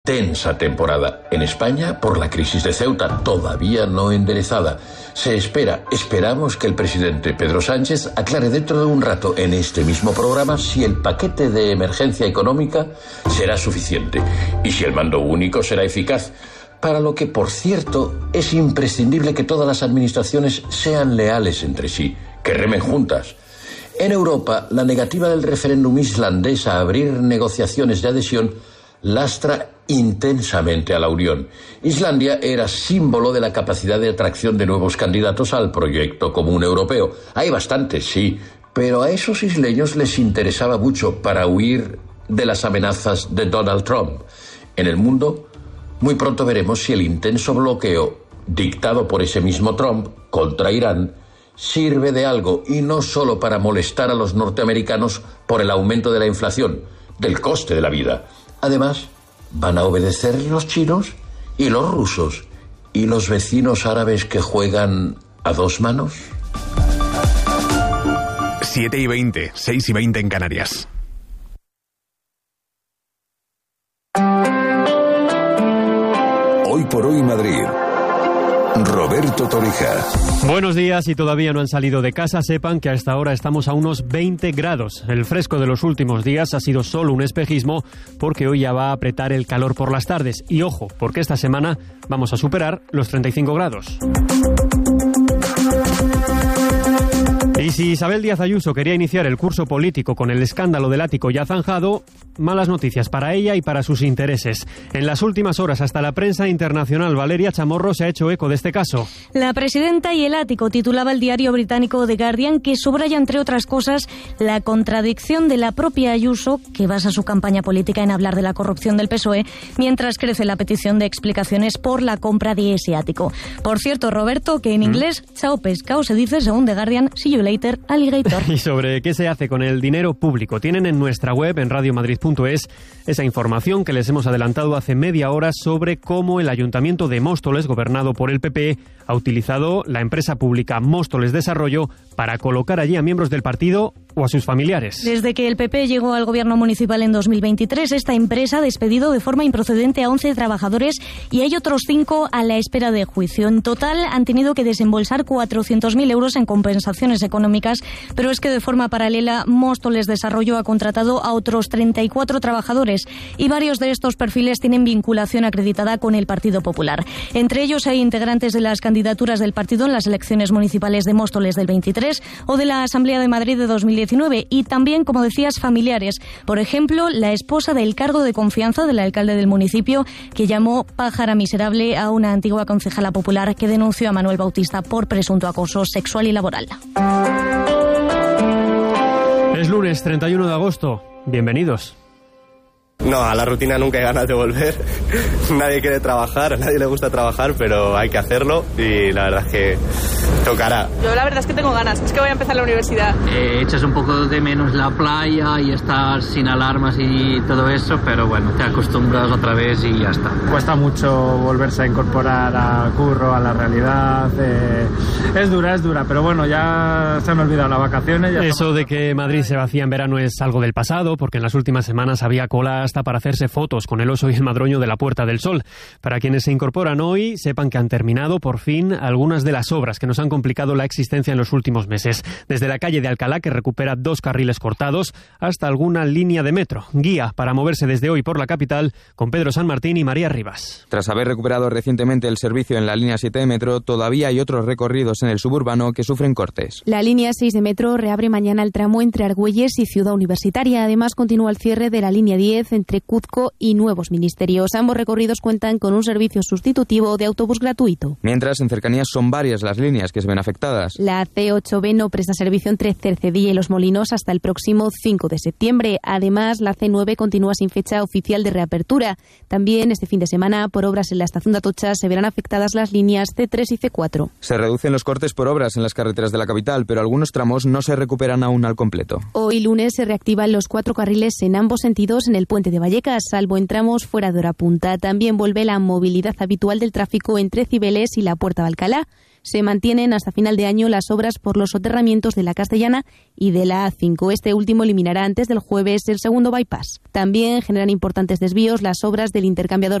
Tensa temporada. En España, por la crisis de Ceuta, todavía no enderezada. Esperamos que el presidente Pedro Sánchez aclare dentro de un rato en este mismo programa si el paquete de emergencia económica será suficiente y si el mando único será eficaz. Para lo que, por cierto, es imprescindible que todas las administraciones sean leales entre sí, que remen juntas. En Europa, la negativa del referéndum islandés a abrir negociaciones de adhesión lastra intensamente a la Unión. Islandia era símbolo de la capacidad de atracción de nuevos candidatos al proyecto común europeo. Hay bastantes, sí, pero a esos isleños les interesaba mucho para huir de las amenazas de Donald Trump. En el mundo, muy pronto veremos si el intenso bloqueo dictado por ese mismo Trump contra Irán sirve de algo, y no solo para molestar a los norteamericanos por el aumento de la inflación, del coste de la vida. Además, van a obedecer los chinos y los rusos y los vecinos árabes que juegan a dos manos. 7:20, 6:20 en Canarias. Hoy por hoy Madrid. Roberto Torija. Buenos días. Si todavía no han salido de casa, sepan que a esta hora estamos a unos 20 grados. El fresco de los últimos días ha sido solo un espejismo, porque hoy ya va a apretar el calor por las tardes. Y ojo, porque esta semana vamos a superar los 35 grados. Y si Isabel Díaz Ayuso quería iniciar el curso político con el escándalo del ático ya zanjado, malas noticias para ella y para sus intereses. En las últimas horas, hasta la prensa internacional, Valeria Chamorro se ha hecho eco de este caso. La presidenta y el ático, titulaba el diario británico The Guardian, que subraya, entre otras cosas, la contradicción de la propia Ayuso, que basa su campaña política en hablar de la corrupción del PSOE, mientras crece la petición de explicaciones por la compra de ese ático. Por cierto, Roberto, que en inglés, chao pescado se dice, según The Guardian, see you later, alligator. Y sobre qué se hace con el dinero público, tienen en nuestra web, en radiomadrid.es, esa información que les hemos adelantado hace media hora sobre cómo el Ayuntamiento de Móstoles, gobernado por el PP, ha utilizado la empresa pública Móstoles Desarrollo para colocar allí a miembros del partido o a sus familiares. Desde que el PP llegó al gobierno municipal en 2023, esta empresa ha despedido de forma improcedente a 11 trabajadores y hay otros 5 a la espera de juicio. En total han tenido que desembolsar 400.000 euros en compensaciones económicas, pero es que de forma paralela Móstoles Desarrollo ha contratado a otros 34 trabajadores y varios de estos perfiles tienen vinculación acreditada con el Partido Popular. Entre ellos hay integrantes de las candidaturas del partido en las elecciones municipales de Móstoles del 23 o de la Asamblea de Madrid de 2019 y también, como decías, familiares. Por ejemplo, la esposa del cargo de confianza del alcalde del municipio, que llamó pájara miserable a una antigua concejala popular que denunció a Manuel Bautista por presunto acoso sexual y laboral. Es lunes 31 de agosto. Bienvenidos. No, a la rutina nunca hay ganas de volver. Nadie quiere trabajar, a nadie le gusta trabajar, pero hay que hacerlo y la verdad es que tocará. Yo la verdad es que tengo ganas, es que voy a empezar la universidad. Echas un poco de menos la playa y estar sin alarmas y todo eso, pero bueno, te acostumbras otra vez y ya está. Cuesta mucho volverse a incorporar al curro, a la realidad. Es dura, pero bueno, ya se han olvidado las vacaciones. Ya eso de que Madrid se vacía en verano es algo del pasado, porque en las últimas semanas había colas hasta para hacerse fotos con el oso y el madroño de la Puerta del Sol. Para quienes se incorporan hoy, sepan que han terminado por fin algunas de las obras que nos han complicado la existencia en los últimos meses. Desde la calle de Alcalá, que recupera 2 carriles cortados, hasta alguna línea de metro. Guía para moverse desde hoy por la capital con Pedro San Martín y María Rivas. Tras haber recuperado recientemente el servicio en la línea 7 de metro, todavía hay otros recorridos en el suburbano que sufren cortes. La línea 6 de metro reabre mañana el tramo entre Argüelles y Ciudad Universitaria. Además, continúa el cierre de la línea 10 entre Cuzco y Nuevos Ministerios. Ambos recorridos cuentan con un servicio sustitutivo de autobús gratuito. Mientras, en cercanías son varias las líneas que se ven afectadas. La C8B no presta servicio entre Cercedilla y Los Molinos hasta el próximo 5 de septiembre. Además, la C9 continúa sin fecha oficial de reapertura. También este fin de semana, por obras en la estación de Atocha, se verán afectadas las líneas C3 y C4. Se reducen los cortes por obras en las carreteras de la capital, pero algunos tramos no se recuperan aún al completo. Hoy lunes se reactivan los 4 carriles en ambos sentidos en el puente de Vallecas, salvo en tramos fuera de hora punta. También vuelve la movilidad habitual del tráfico entre Cibeles y la Puerta de Alcalá. Se mantienen hasta final de año las obras por los soterramientos de la Castellana y de la A5. Este último eliminará antes del jueves el segundo bypass. También generan importantes desvíos las obras del intercambiador